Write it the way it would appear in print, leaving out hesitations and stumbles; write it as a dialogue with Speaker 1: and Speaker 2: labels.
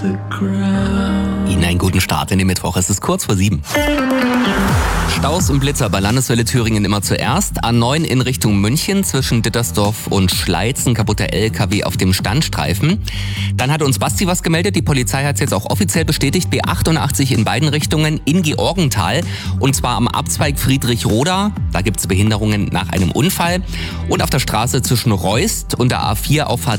Speaker 1: Ihnen einen guten Start in den Mittwoch. Es ist kurz vor 7. Staus und Blitzer bei Landeswelle Thüringen immer zuerst. A9 in Richtung München zwischen Dittersdorf und Schleizen, kaputter LKW auf dem Standstreifen. Dann hat uns Basti was gemeldet. Die Polizei hat es jetzt auch offiziell bestätigt. B88 in beiden Richtungen in Georgenthal. Und zwar am Abzweig Friedrich-Roda. Da gibt es Behinderungen nach einem Unfall. Und auf der Straße zwischen Reust und der A4 auf